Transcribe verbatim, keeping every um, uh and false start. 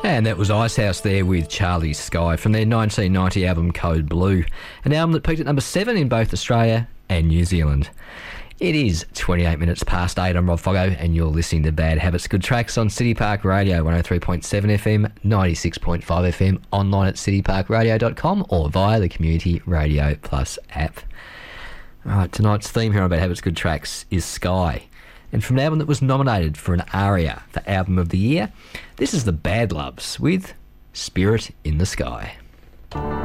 And that was Icehouse there with Charlie's Sky from their nineteen ninety album Code Blue, an album that peaked at number seven in both Australia and New Zealand. It is twenty-eight minutes past eight. I'm Rob Foggo, and you're listening to Bad Habits, Good Tracks on City Park Radio, one oh three point seven F M, ninety-six point five F M, online at city park radio dot com or via the Community Radio Plus app. All right, tonight's theme here on Bad Habits, Good Tracks is Sky. And from an album that was nominated for an ARIA for Album of the Year, this is the Bad Loves with Spirit in the Sky.